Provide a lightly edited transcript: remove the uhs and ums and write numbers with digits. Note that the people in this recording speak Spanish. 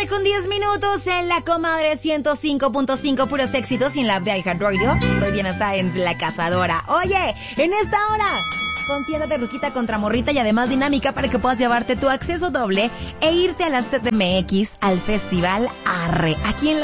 9:10 en la comadre 105.5, puros éxitos y en la app de iHeartRadio. Soy Diana Sáenz, la cazadora. Oye, en esta hora, contiéntate Ruquita contra Morrita y además dinámica para que puedas llevarte tu acceso doble e irte a la CDMX al Festival Arre, aquí en la